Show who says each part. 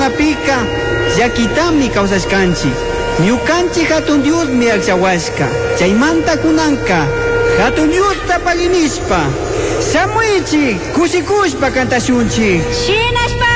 Speaker 1: kunapika llakitami kawsashkanchik. Ñukanchik hatun Dios mi akchawashka. Chaymanta kunanka hatun Diosta paginishpa. Samuychik, kusikushpa kantashunchik.
Speaker 2: Shinashpa